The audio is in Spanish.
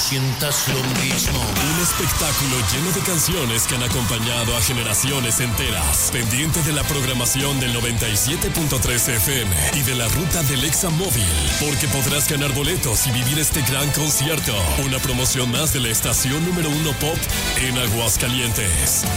sientas lo mismo. Un espectáculo lleno de canciones que han acompañado a generaciones enteras. Pendiente de la programación del 97.3 FM y de la ruta del Exa Móvil, porque podrás ganar boletos y vivir este gran concierto. Una promoción más de la estación número 1 Pop en Aguascalientes.